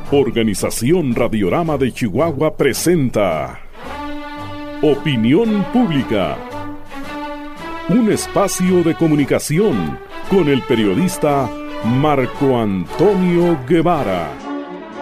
Organización Radiorama de Chihuahua presenta Opinión Pública, un espacio de comunicación con el periodista Marco Antonio Guevara.